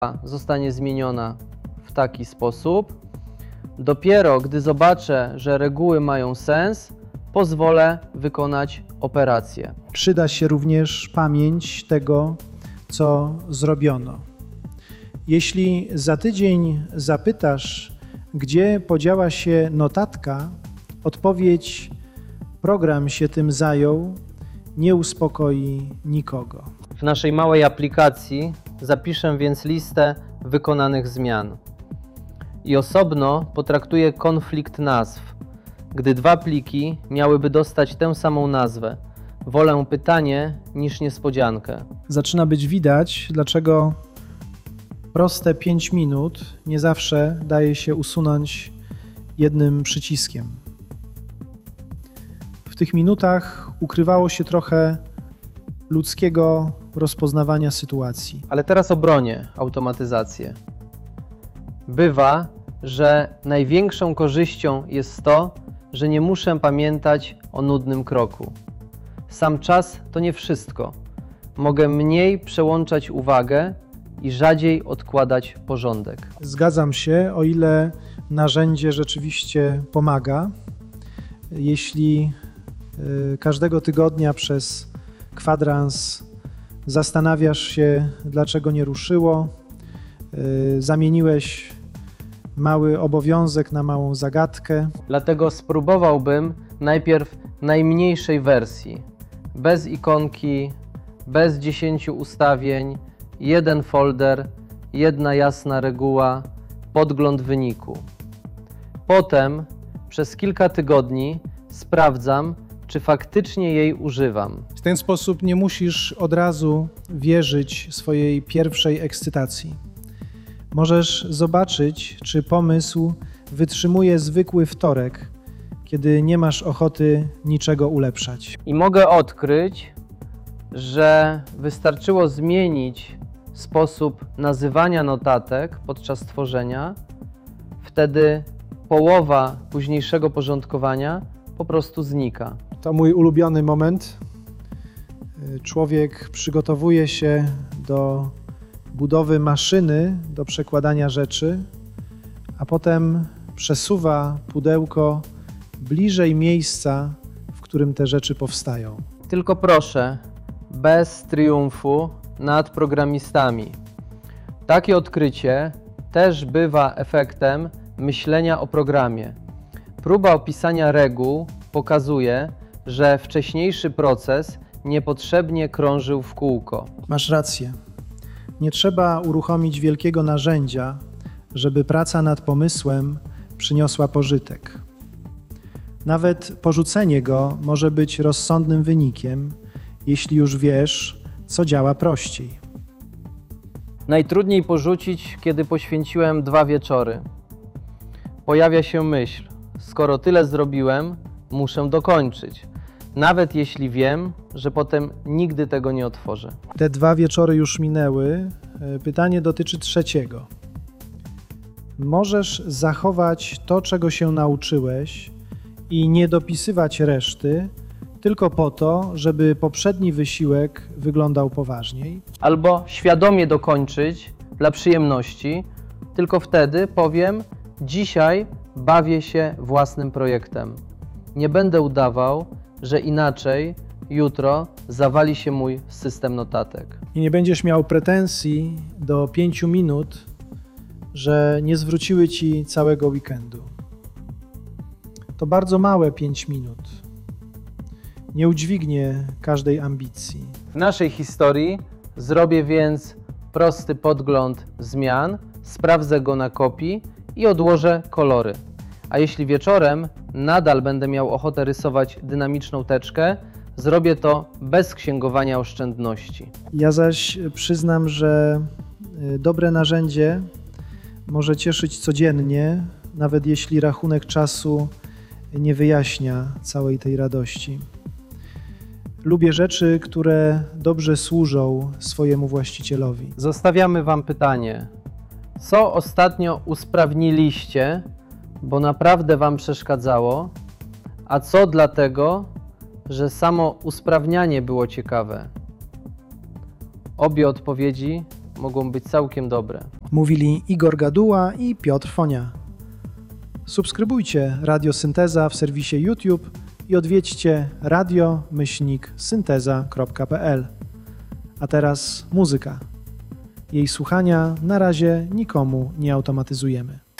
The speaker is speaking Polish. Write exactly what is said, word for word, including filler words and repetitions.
zostanie zmieniona w taki sposób. Dopiero gdy zobaczę, że reguły mają sens, pozwolę wykonać operację. Przyda się również pamięć tego, co zrobiono. Jeśli za tydzień zapytasz, gdzie podziała się notatka, odpowiedź program się tym zajął nie uspokoi nikogo. W naszej małej aplikacji zapiszę więc listę wykonanych zmian. I osobno potraktuję konflikt nazw, gdy dwa pliki miałyby dostać tę samą nazwę. Wolę pytanie niż niespodziankę. Zaczyna być widać, dlaczego proste pięć minut nie zawsze daje się usunąć jednym przyciskiem. W tych minutach ukrywało się trochę ludzkiego rozpoznawania sytuacji. Ale teraz obronię automatyzację. Bywa, że największą korzyścią jest to, że nie muszę pamiętać o nudnym kroku. Sam czas to nie wszystko. Mogę mniej przełączać uwagę i rzadziej odkładać porządek. Zgadzam się, o ile narzędzie rzeczywiście pomaga. Jeśli y, każdego tygodnia przez kwadrans zastanawiasz się, dlaczego nie ruszyło, y, zamieniłeś mały obowiązek na małą zagadkę. Dlatego spróbowałbym najpierw najmniejszej wersji, bez ikonki, bez dziesięciu ustawień, jeden folder, jedna jasna reguła, podgląd wyniku. Potem przez kilka tygodni sprawdzam, czy faktycznie jej używam. W ten sposób nie musisz od razu wierzyć swojej pierwszej ekscytacji. Możesz zobaczyć, czy pomysł wytrzymuje zwykły wtorek, kiedy nie masz ochoty niczego ulepszać. I mogę odkryć, że wystarczyło zmienić sposób nazywania notatek podczas tworzenia, wtedy połowa późniejszego porządkowania po prostu znika. To mój ulubiony moment. Człowiek przygotowuje się do budowy maszyny do przekładania rzeczy, a potem przesuwa pudełko bliżej miejsca, w którym te rzeczy powstają. Tylko proszę, bez triumfu nad programistami. Takie odkrycie też bywa efektem myślenia o programie. Próba opisania reguł pokazuje, że wcześniejszy proces niepotrzebnie krążył w kółko. Masz rację. Nie trzeba uruchomić wielkiego narzędzia, żeby praca nad pomysłem przyniosła pożytek. Nawet porzucenie go może być rozsądnym wynikiem, jeśli już wiesz, co działa prościej. Najtrudniej porzucić, kiedy poświęciłem dwa wieczory. Pojawia się myśl, skoro tyle zrobiłem, muszę dokończyć. Nawet jeśli wiem, że potem nigdy tego nie otworzę. Te dwa wieczory już minęły. Pytanie dotyczy trzeciego. Możesz zachować to, czego się nauczyłeś i nie dopisywać reszty, tylko po to, żeby poprzedni wysiłek wyglądał poważniej. Albo świadomie dokończyć dla przyjemności, tylko wtedy powiem, dzisiaj bawię się własnym projektem. Nie będę udawał, że inaczej jutro zawali się mój system notatek. I nie będziesz miał pretensji do pięciu minut, że nie zwróciły ci całego weekendu. To bardzo małe pięć minut. Nie udźwignie każdej ambicji. W naszej historii zrobię więc prosty podgląd zmian, sprawdzę go na kopii i odłożę kolory. A jeśli wieczorem nadal będę miał ochotę rysować dynamiczną teczkę, zrobię to bez księgowania oszczędności. Ja zaś przyznam, że dobre narzędzie może cieszyć codziennie, nawet jeśli rachunek czasu nie wyjaśnia całej tej radości. Lubię rzeczy, które dobrze służą swojemu właścicielowi. Zostawiamy Wam pytanie. Co ostatnio usprawniliście, bo naprawdę Wam przeszkadzało, a co dlatego, że samo usprawnianie było ciekawe? Obie odpowiedzi mogą być całkiem dobre. Mówili Igor Gaduła i Piotr Fonia. Subskrybujcie Radio Synteza w serwisie YouTube i odwiedźcie radio myślnik synteza kropka p l. A teraz muzyka. Jej słuchania na razie nikomu nie automatyzujemy.